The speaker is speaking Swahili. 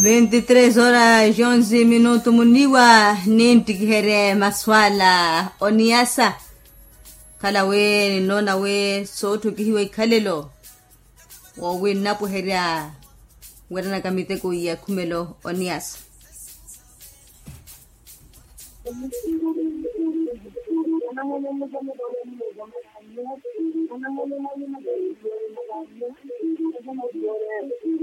23 horas 11 minutos muniwa ninti kihere maswala oniasa kala we nona we soto kihiwe kalelo wawe napo heria wadana kamite ko ya kumelo oniasa